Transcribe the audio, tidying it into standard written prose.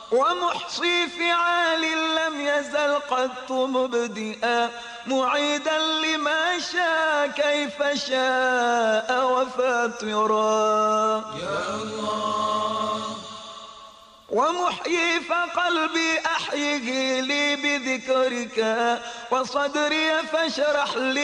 ومحصي فعال لم يزل قط مبدئا معيدا لما شاء كيف شاء وفاطرا يا الله. ومحيي فقلبي أحيه لي بذكرك وصدري فاشرح لي